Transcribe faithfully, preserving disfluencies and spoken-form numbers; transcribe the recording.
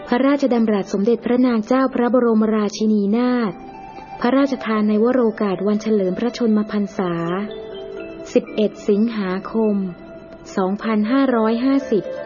พระราชดำรัสสมเด็จพระนางเจ้าพระบรมราชินีนาถพระราชทานในวโรกาสวันเฉลิมพระชนมพรรษาสิบเอ็ดสิงหาคมสองพันห้าร้อยห้าสิบ